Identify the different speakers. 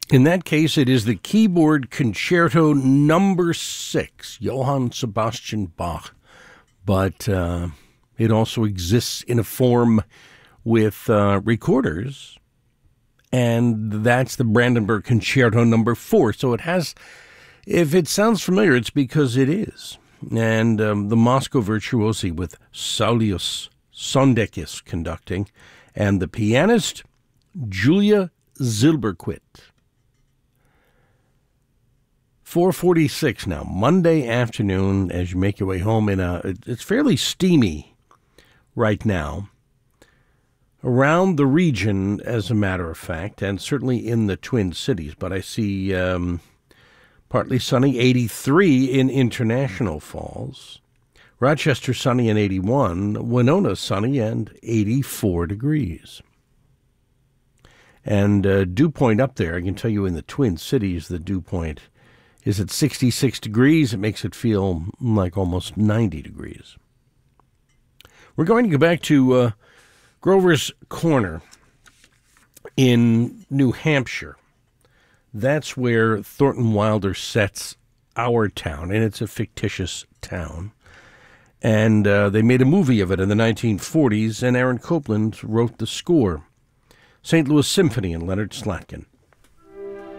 Speaker 1: In that case, it is the Keyboard Concerto Number 6, Johann Sebastian Bach. But it also exists in a form with recorders, and that's the Brandenburg Concerto Number 4. So it has, if it sounds familiar, it's because it is. And the Moscow Virtuosi with Saulius Sondekis conducting, and the pianist Julia Zilberquit. 4:46 now, Monday afternoon, as you make your way home. It's fairly steamy right now around the region, as a matter of fact, and certainly in the Twin Cities. But I see partly sunny, 83 in International Falls. Rochester sunny and 81. Winona sunny and 84 degrees. And dew point up there, I can tell you in the Twin Cities, the dew point is at 66 degrees. It makes it feel like almost 90 degrees. We're going to go back to Grover's Corner in New Hampshire. That's where Thornton Wilder sets Our Town, and it's a fictitious town. And they made a movie of it in the 1940s, and Aaron Copland wrote the score. St. Louis Symphony and Leonard Slatkin.